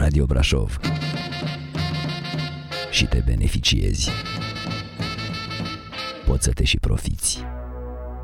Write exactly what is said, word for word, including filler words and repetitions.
Radio Brașov și te beneficiezi. Poți să te și profiți.